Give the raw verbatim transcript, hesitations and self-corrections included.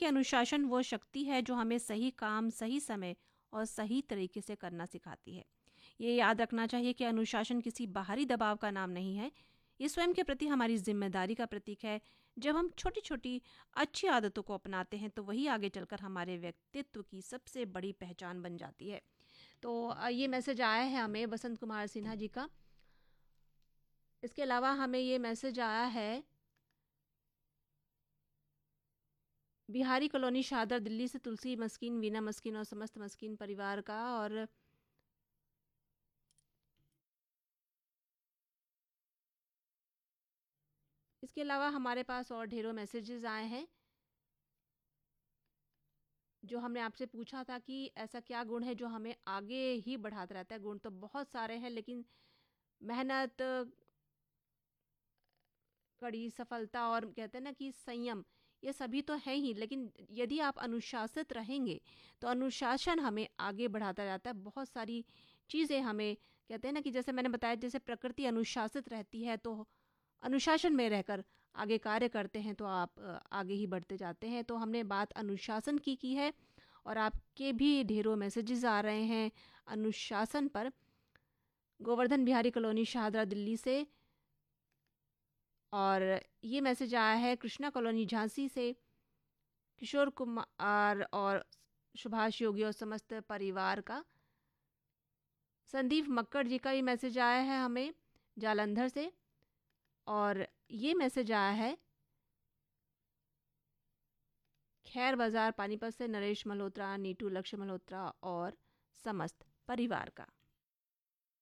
कि अनुशासन वो शक्ति है जो हमें सही काम सही समय और सही तरीके से करना सिखाती है। ये याद रखना चाहिए कि अनुशासन किसी बाहरी दबाव का नाम नहीं है, ये स्वयं के प्रति हमारी जिम्मेदारी का प्रतीक है। जब हम छोटी छोटी अच्छी आदतों को अपनाते हैं तो वही आगे चलकर हमारे व्यक्तित्व की सबसे बड़ी पहचान बन जाती है। तो अ, ये मैसेज आया है हमें बसंत कुमार सिन्हा जी का। इसके अलावा हमें ये मैसेज आया है बिहारी कॉलोनी शाहदरा दिल्ली से तुलसी मस्किन, वीना मस्किन और समस्त मस्किन परिवार का। और इसके अलावा हमारे पास और ढेरों मैसेजेस आए हैं जो हमने आपसे पूछा था कि ऐसा क्या गुण है जो हमें आगे ही बढ़ाता रहता है। गुण तो बहुत सारे हैं, लेकिन मेहनत, कड़ी सफलता और कहते हैं ना कि संयम, ये सभी तो है ही, लेकिन यदि आप अनुशासित रहेंगे तो अनुशासन हमें आगे बढ़ाता जाता है। बहुत सारी चीज़ें हमें कहते हैं ना कि जैसे मैंने बताया, जैसे प्रकृति अनुशासित रहती है तो अनुशासन में रहकर आगे कार्य करते हैं तो आप अ, आगे ही बढ़ते जाते हैं। तो हमने बात अनुशासन की की है और आपके भी ढेरों मैसेजेस आ रहे हैं अनुशासन पर। गोवर्धन बिहारी कॉलोनी शाहदरा दिल्ली से, और ये मैसेज आया है कृष्णा कॉलोनी झांसी से किशोर कुमार और सुभाष योगी और समस्त परिवार का। संदीप मक्कड़ जी का ये मैसेज आया है हमें जालंधर से, और ये मैसेज आया है खैर बाजार पानीपत से नरेश मल्होत्रा, नीटू लक्ष्य मल्होत्रा और समस्त परिवार का।